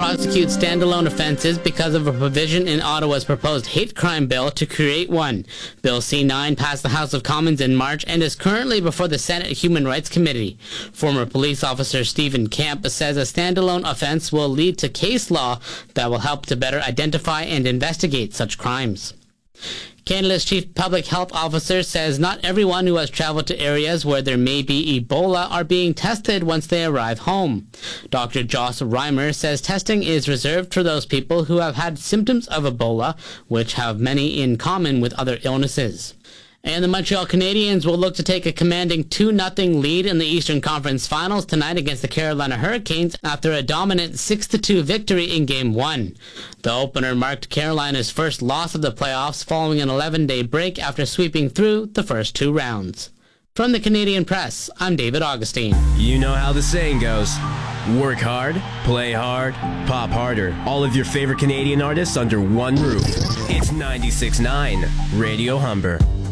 prosecute standalone offenses because of a provision in Ottawa's proposed hate crime bill to create one. Bill C-9 passed the House of Commons in March and is currently before the Senate Human Rights Committee. Former police officer Stephen Camp says a standalone offense will lead to case law that will help to better identify and investigate such crimes. Canada's Chief Public Health Officer says not everyone who has traveled to areas where there may be Ebola are being tested once they arrive home. Dr. Joss Reimer says testing is reserved for those people who have had symptoms of Ebola, which have many in common with other illnesses. And the Montreal Canadiens will look to take a commanding 2-0 lead in the Eastern Conference Finals tonight against the Carolina Hurricanes after a dominant 6-2 victory in Game 1. The opener marked Carolina's first loss of the playoffs following an 11-day break after sweeping through the first 2 rounds. From the Canadian Press, I'm David Augustine. You know how the saying goes. Work hard, play hard, pop harder. All of your favorite Canadian artists under one roof. It's 96.9 Radio Humber.